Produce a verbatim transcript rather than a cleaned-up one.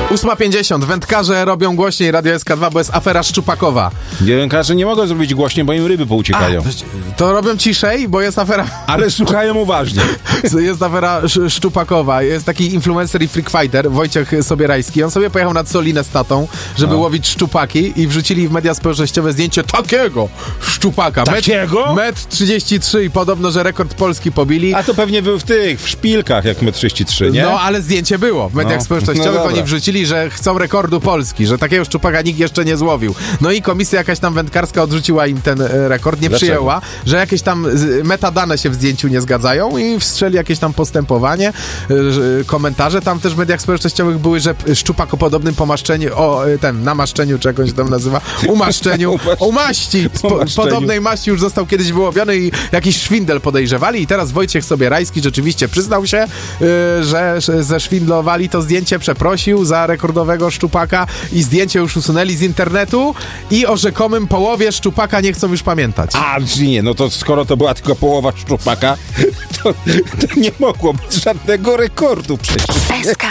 ósma pięćdziesiąt. Wędkarze robią głośniej Radio S K dwa, bo jest afera szczupakowa. Wędkarze nie mogą zrobić głośniej, bo im ryby pouciekają. A, to robią ciszej, bo jest afera... Ale słuchają uważnie. Jest afera sz- szczupakowa. Jest taki influencer i freak fighter, Wojciech Sobierajski. On sobie pojechał nad Solinę z tatą, żeby no. łowić szczupaki i wrzucili w media społecznościowe zdjęcie takiego szczupaka. Takiego? metr trzydzieści trzy i podobno, że rekord polski pobili. A to pewnie był w tych, w szpilkach, jak metr trzydzieści trzy, nie? No, ale zdjęcie było w mediach no. społecznościowych. No oni wrzucili, że chcą rekordu Polski, że takiego szczupaka nikt jeszcze nie złowił. No i komisja jakaś tam wędkarska odrzuciła im ten e, rekord, nie Dlaczego? przyjęła, że jakieś tam z, metadane się w zdjęciu nie zgadzają i wstrzeli jakieś tam postępowanie. E, że, komentarze tam też w mediach społecznościowych były, że szczupak o podobnym pomaszczeniu, o e, ten, namaszczeniu, czy jakoś tam nazywa, umaszczeniu, umaści, po, podobnej maści już został kiedyś wyłowiony i jakiś szwindel podejrzewali i teraz Wojciech Sobierajski rzeczywiście przyznał się, e, że, że zeszwindlowali to zdjęcie, przeprosił za rekordowego szczupaka i zdjęcie już usunęli z internetu i o rzekomym połowie szczupaka nie chcą już pamiętać. A, czyli nie, no to skoro to była tylko połowa szczupaka, to, to nie mogło być żadnego rekordu przecież.